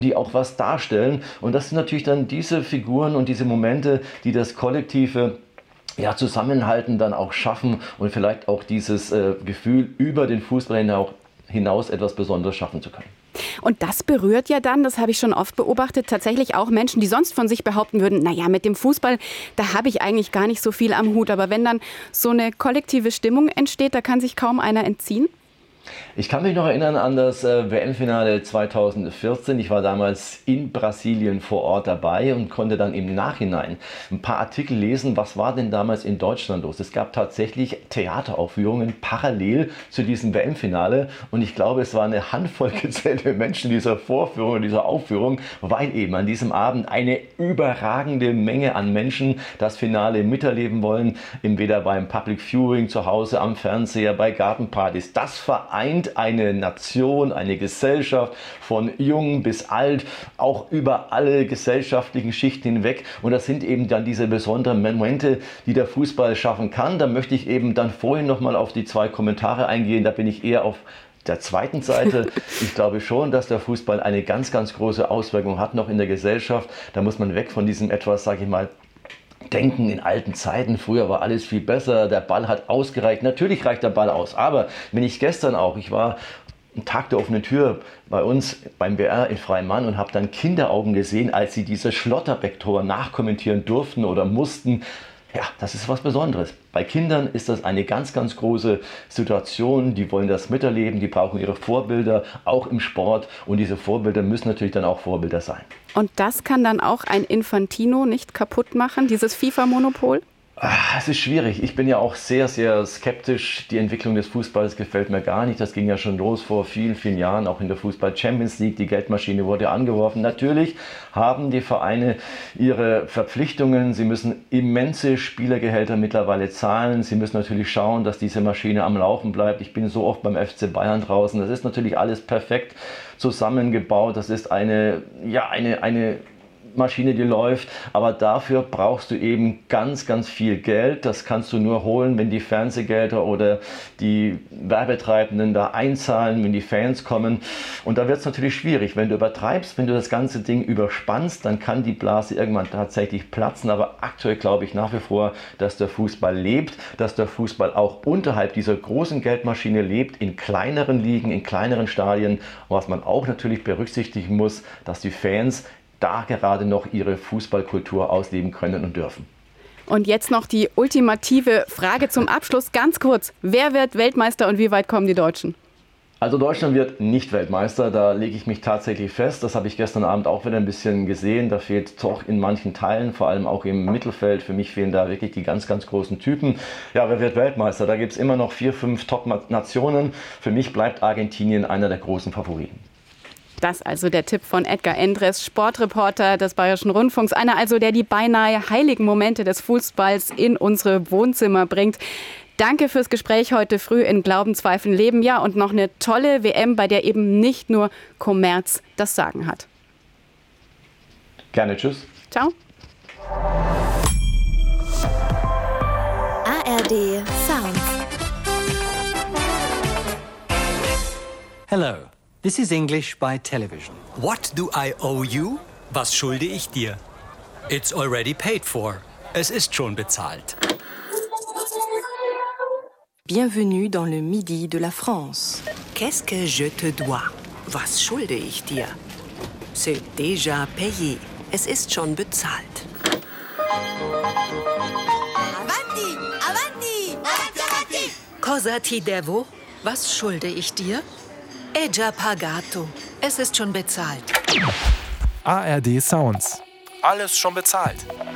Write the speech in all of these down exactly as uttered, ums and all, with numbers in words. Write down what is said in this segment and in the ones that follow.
die auch was darstellen. Und das sind natürlich dann diese Figuren und diese Momente, die das kollektive ja, Zusammenhalten dann auch schaffen und vielleicht auch dieses äh, Gefühl über den Fußball hinaus etwas Besonderes schaffen zu können. Und das berührt ja dann, das habe ich schon oft beobachtet, tatsächlich auch Menschen, die sonst von sich behaupten würden, naja, mit dem Fußball, da habe ich eigentlich gar nicht so viel am Hut. Aber wenn dann so eine kollektive Stimmung entsteht, da kann sich kaum einer entziehen. Ich kann mich noch erinnern an das äh, W M-Finale zweitausendvierzehn. Ich war damals in Brasilien vor Ort dabei und konnte dann im Nachhinein ein paar Artikel lesen, was war denn damals in Deutschland los. Es gab tatsächlich Theateraufführungen parallel zu diesem W M-Finale und ich glaube, es waren eine Handvoll gezählte Menschen in dieser Vorführung, in dieser Aufführung, weil eben an diesem Abend eine überragende Menge an Menschen das Finale miterleben wollen, entweder beim Public Viewing zu Hause am Fernseher, bei Gartenpartys. Das vereint eine Nation, eine Gesellschaft von jung bis alt, auch über alle gesellschaftlichen Schichten hinweg. Und das sind eben dann diese besonderen Momente, die der Fußball schaffen kann. Da möchte ich eben dann vorhin nochmal auf die zwei Kommentare eingehen. Da bin ich eher auf der zweiten Seite. Ich glaube schon, dass der Fußball eine ganz, ganz große Auswirkung hat noch in der Gesellschaft. Da muss man weg von diesem etwas, sage ich mal, Denken in alten Zeiten, früher war alles viel besser, der Ball hat ausgereicht. Natürlich reicht der Ball aus, aber wenn ich gestern auch, ich war einen Tag der offenen Tür bei uns beim B R in Freimann und habe dann Kinderaugen gesehen, als sie diese Schlotterbeck-Tor nachkommentieren durften oder mussten. Ja, das ist was Besonderes. Bei Kindern ist das eine ganz, ganz große Situation. Die wollen das miterleben, die brauchen ihre Vorbilder, auch im Sport. Und diese Vorbilder müssen natürlich dann auch Vorbilder sein. Und das kann dann auch ein Infantino nicht kaputt machen, dieses FIFA-Monopol? Es ist schwierig. Ich bin ja auch sehr, sehr skeptisch. Die Entwicklung des Fußballs gefällt mir gar nicht. Das ging ja schon los vor vielen, vielen Jahren, auch in der Fußball-Champions League. Die Geldmaschine wurde angeworfen. Natürlich haben die Vereine ihre Verpflichtungen. Sie müssen immense Spielergehälter mittlerweile zahlen. Sie müssen natürlich schauen, dass diese Maschine am Laufen bleibt. Ich bin so oft beim F C Bayern draußen. Das ist natürlich alles perfekt zusammengebaut. Das ist eine, ja, eine, eine Maschine, die läuft, aber dafür brauchst du eben ganz, ganz viel Geld. Das kannst du nur holen, wenn die Fernsehgelder oder die Werbetreibenden da einzahlen, wenn die Fans kommen. Und da wird es natürlich schwierig. Wenn du übertreibst, wenn du das ganze Ding überspannst, dann kann die Blase irgendwann tatsächlich platzen. Aber aktuell glaube ich nach wie vor, dass der Fußball lebt, dass der Fußball auch unterhalb dieser großen Geldmaschine lebt, in kleineren Ligen, in kleineren Stadien. Und was man auch natürlich berücksichtigen muss, dass die Fans da gerade noch ihre Fußballkultur ausleben können und dürfen. Und jetzt noch die ultimative Frage zum Abschluss. Ganz kurz, wer wird Weltmeister und wie weit kommen die Deutschen? Also Deutschland wird nicht Weltmeister, da lege ich mich tatsächlich fest. Das habe ich gestern Abend auch wieder ein bisschen gesehen. Da fehlt doch in manchen Teilen, vor allem auch im Mittelfeld. Für mich fehlen da wirklich die ganz, ganz großen Typen. Ja, wer wird Weltmeister? Da gibt es immer noch vier, fünf Top-Nationen. Für mich bleibt Argentinien einer der großen Favoriten. Das also der Tipp von Edgar Endres, Sportreporter des Bayerischen Rundfunks. Einer also, der die beinahe heiligen Momente des Fußballs in unsere Wohnzimmer bringt. Danke fürs Gespräch heute früh in Glauben, Zweifeln, Leben. Ja, und noch eine tolle W M, bei der eben nicht nur Kommerz das Sagen hat. Gerne, tschüss. Ciao. A R D Sound. Hello. This is English by television. What do I owe you? Was schulde ich dir? It's already paid for. Es ist schon bezahlt. Bienvenue dans le Midi de la France. Qu'est-ce que je te dois? Was schulde ich dir? C'est déjà payé. Es ist schon bezahlt. Avanti! Avanti! Avanti, avanti! Cosa ti devo? Was schulde ich dir? È già pagato. Es ist schon bezahlt. A R D Sounds. Alles schon bezahlt.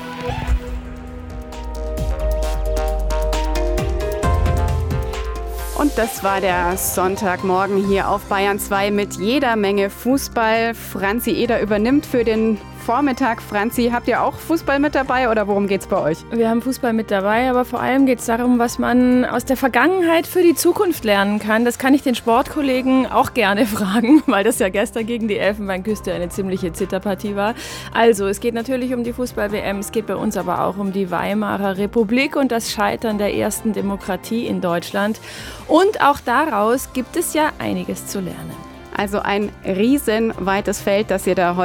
Und das war der Sonntagmorgen hier auf Bayern zwei mit jeder Menge Fußball. Franzi Eder übernimmt für den Vormittag. Franzi, habt ihr auch Fußball mit dabei oder worum geht's bei euch? Wir haben Fußball mit dabei, aber vor allem geht es darum, was man aus der Vergangenheit für die Zukunft lernen kann. Das kann ich den Sportkollegen auch gerne fragen, weil das ja gestern gegen die Elfenbeinküste eine ziemliche Zitterpartie war. Also, es geht natürlich um die Fußball-W M, es geht bei uns aber auch um die Weimarer Republik und das Scheitern der ersten Demokratie in Deutschland. Und auch daraus gibt es ja einiges zu lernen. Also ein riesenweites Feld, das ihr da heute